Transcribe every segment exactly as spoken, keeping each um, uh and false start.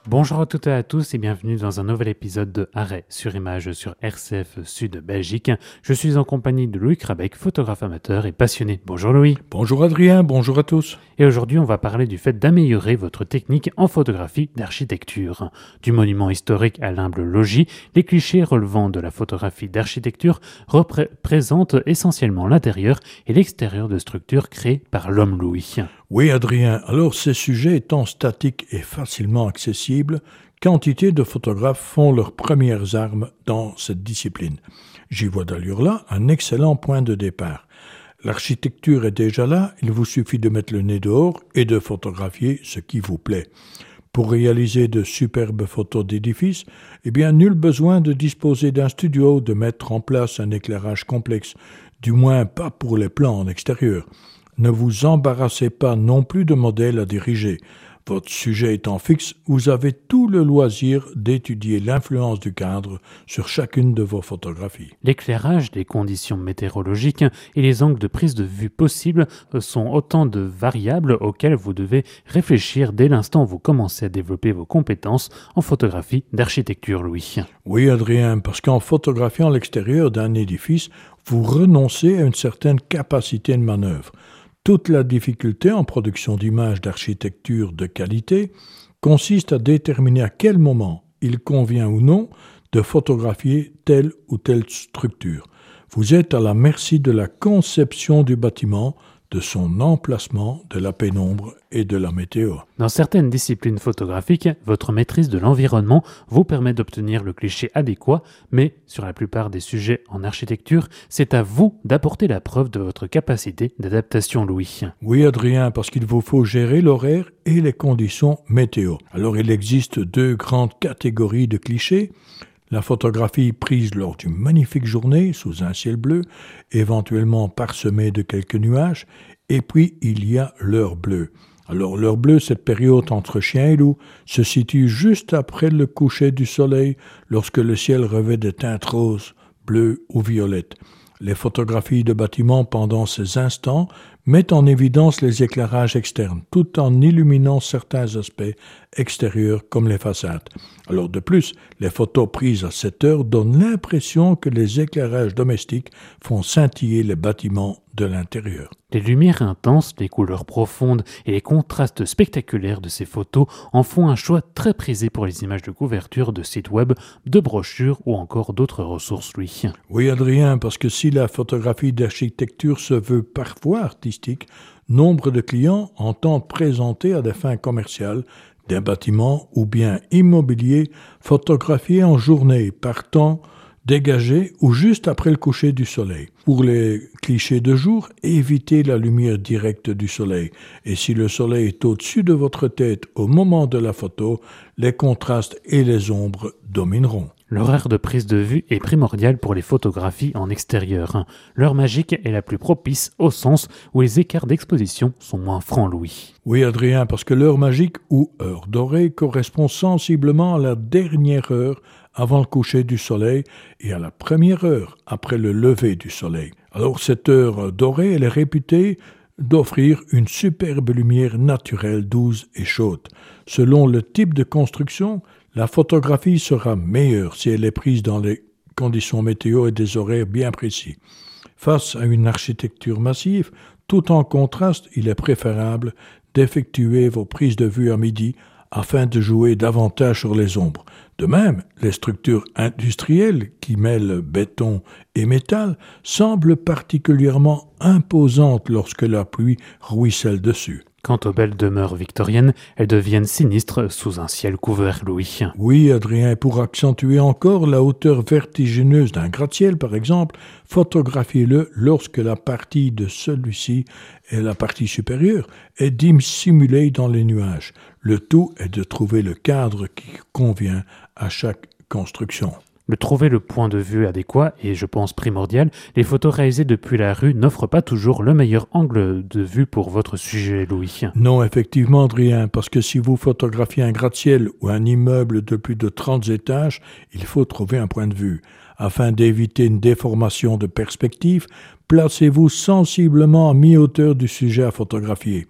Bonjour à toutes et à tous et bienvenue dans un nouvel épisode de Arrêt sur image sur R C F Sud Belgique. Je suis en compagnie de Louis Krabeck, photographe amateur et passionné. Bonjour Louis. Bonjour Adrien, bonjour à tous. Et aujourd'hui on va parler du fait d'améliorer votre technique en photographie d'architecture. Du monument historique à l'humble logis, les clichés relevant de la photographie d'architecture représentent essentiellement l'intérieur et l'extérieur de structures créées par l'homme Louis. Oui Adrien, alors ces sujets étant statiques et facilement accessibles, quantité de photographes font leurs premières armes dans cette discipline. J'y vois d'ailleurs là un excellent point de départ. L'architecture est déjà là, il vous suffit de mettre le nez dehors et de photographier ce qui vous plaît. Pour réaliser de superbes photos d'édifices, eh bien, nul besoin de disposer d'un studio, de mettre en place un éclairage complexe, du moins pas pour les plans en extérieur. Ne vous embarrassez pas non plus de modèles à diriger. Votre sujet étant fixe, vous avez tout le loisir d'étudier l'influence du cadre sur chacune de vos photographies. L'éclairage, les conditions météorologiques et les angles de prise de vue possibles sont autant de variables auxquelles vous devez réfléchir dès l'instant où vous commencez à développer vos compétences en photographie d'architecture, Louis. Oui, Adrien, parce qu'en photographiant l'extérieur d'un édifice, vous renoncez à une certaine capacité de manœuvre. Toute la difficulté en production d'images d'architecture de qualité consiste à déterminer à quel moment il convient ou non de photographier telle ou telle structure. Vous êtes à la merci de la conception du bâtiment, de son emplacement, de la pénombre et de la météo. Dans certaines disciplines photographiques, votre maîtrise de l'environnement vous permet d'obtenir le cliché adéquat, mais sur la plupart des sujets en architecture, c'est à vous d'apporter la preuve de votre capacité d'adaptation, Louis. Oui, Adrien, parce qu'il vous faut gérer l'horaire et les conditions météo. Alors, il existe deux grandes catégories de clichés. La photographie prise lors d'une magnifique journée sous un ciel bleu, éventuellement parsemé de quelques nuages, et puis il y a l'heure bleue. Alors l'heure bleue, cette période entre chien et loup, se situe juste après le coucher du soleil, lorsque le ciel revêt des teintes roses, bleues ou violettes. Les photographies de bâtiments pendant ces instants mettent en évidence les éclairages externes, tout en illuminant certains aspects extérieurs comme les façades. Alors de plus, les photos prises à cette heure donnent l'impression que les éclairages domestiques font scintiller les bâtiments de l'intérieur. Les lumières intenses, les couleurs profondes et les contrastes spectaculaires de ces photos en font un choix très prisé pour les images de couverture de sites web, de brochures ou encore d'autres ressources, Louis. Oui, Adrien, parce que si la photographie d'architecture se veut parfois artistique, nombre de clients entendent présenter à des fins commerciales des bâtiments ou biens immobiliers photographiés en journée par temps dégagé ou juste après le coucher du soleil. Pour les clichés de jour, évitez la lumière directe du soleil. Et si le soleil est au-dessus de votre tête au moment de la photo, les contrastes et les ombres domineront. L'horaire de prise de vue est primordial pour les photographies en extérieur. L'heure magique est la plus propice au sens où les écarts d'exposition sont moins francs, Louis. Oui, Adrien, parce que l'heure magique ou heure dorée correspond sensiblement à la dernière heure avant le coucher du soleil et à la première heure après le lever du soleil. Alors cette heure dorée, elle est réputée d'offrir une superbe lumière naturelle, douce et chaude. Selon le type de construction, la photographie sera meilleure si elle est prise dans les conditions météo et des horaires bien précis. Face à une architecture massive, tout en contraste, il est préférable d'effectuer vos prises de vue à midi afin de jouer davantage sur les ombres. De même, les structures industrielles qui mêlent béton et métal semblent particulièrement imposantes lorsque la pluie ruisselle dessus. Quant aux belles demeures victoriennes, elles deviennent sinistres sous un ciel couvert, Louis. Oui, Adrien, pour accentuer encore la hauteur vertigineuse d'un gratte-ciel, par exemple, photographiez-le lorsque la partie de celui-ci, et la partie supérieure, est dissimulée dans les nuages. Le tout est de trouver le cadre qui convient à chaque construction. De trouver le point de vue adéquat est, je pense, primordial. Les photos réalisées depuis la rue n'offrent pas toujours le meilleur angle de vue pour votre sujet, Louis. Non, effectivement, Adrien, parce que si vous photographiez un gratte-ciel ou un immeuble de plus de trente étages, il faut trouver un point de vue. Afin d'éviter une déformation de perspective, placez-vous sensiblement à mi-hauteur du sujet à photographier.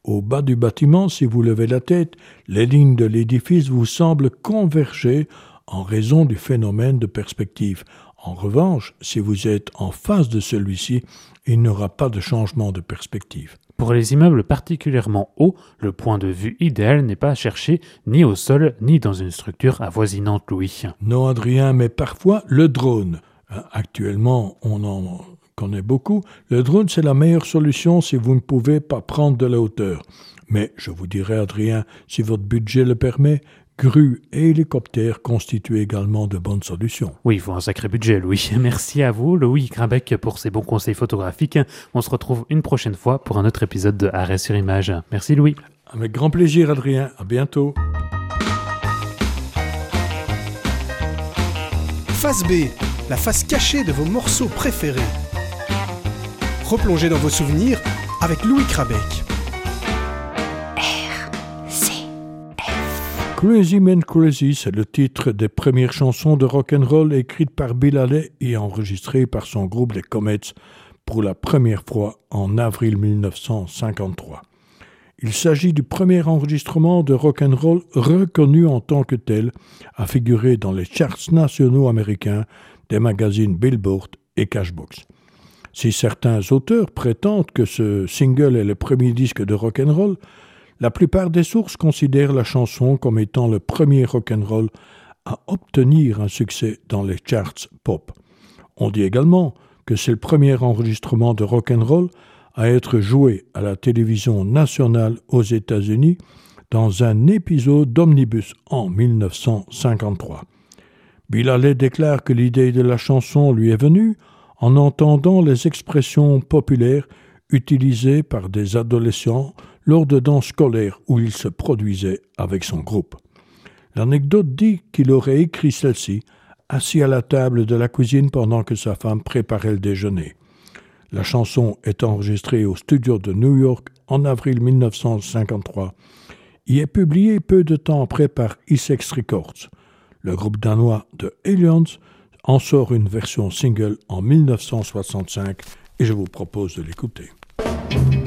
Au bas du bâtiment, si vous levez la tête, les lignes de l'édifice vous semblent converger en raison du phénomène de perspective. En revanche, si vous êtes en face de celui-ci, il n'y aura pas de changement de perspective. Pour les immeubles particulièrement hauts, le point de vue idéal n'est pas à chercher ni au sol ni dans une structure avoisinante, Louis. Non, Adrien, mais parfois le drone. Actuellement, on en connaît beaucoup. Le drone, c'est la meilleure solution si vous ne pouvez pas prendre de la hauteur. Mais je vous dirais, Adrien, si votre budget le permet, grues et hélicoptères constituent également de bonnes solutions. Oui, il faut un sacré budget, Louis. Merci à vous, Louis Grimbec, pour ces bons conseils photographiques. On se retrouve une prochaine fois pour un autre épisode de Arrêt sur Image. Merci, Louis. Avec grand plaisir, Adrien. À bientôt. Face B, la face cachée de vos morceaux préférés. Replongez dans vos souvenirs avec Louis Krabec. Crazy Man Crazy, c'est le titre des premières chansons de rock'n'roll écrites par Bill Haley et enregistrées par son groupe les Comets pour la première fois en avril dix-neuf cent cinquante-trois. Il s'agit du premier enregistrement de rock'n'roll reconnu en tant que tel à figurer dans les charts nationaux américains des magazines Billboard et Cashbox. Si certains auteurs prétendent que ce single est le premier disque de rock'n'roll, la plupart des sources considèrent la chanson comme étant le premier rock'n'roll à obtenir un succès dans les charts pop. On dit également que c'est le premier enregistrement de rock'n'roll à être joué à la télévision nationale aux États-Unis dans un épisode d'Omnibus en dix-neuf cent cinquante-trois. Bill Haley déclare que l'idée de la chanson lui est venue en entendant les expressions populaires utilisées par des adolescents lors de danses scolaires où il se produisait avec son groupe. L'anecdote dit qu'il aurait écrit celle-ci assis à la table de la cuisine pendant que sa femme préparait le déjeuner. La chanson est enregistrée au studio de New York en avril dix-neuf cent cinquante-trois et est publiée peu de temps après par Essex Records. Le groupe danois de Aliens en sort une version single en dix-neuf cent soixante-cinq et je vous propose de l'écouter.